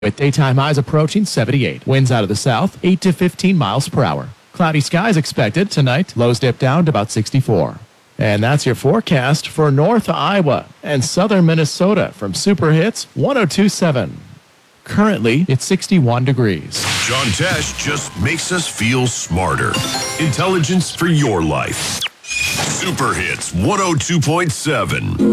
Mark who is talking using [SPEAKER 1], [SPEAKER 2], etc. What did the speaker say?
[SPEAKER 1] with daytime highs approaching 78. Winds out of the south, 8 to 15 miles per hour. Cloudy skies expected tonight. Lows dip down to about 64. And that's your forecast for North Iowa and Southern Minnesota from Super Hits 102.7. Currently, it's 61 degrees.
[SPEAKER 2] John Tesh just makes us feel smarter. Intelligence for your life. Super Hits 102.7.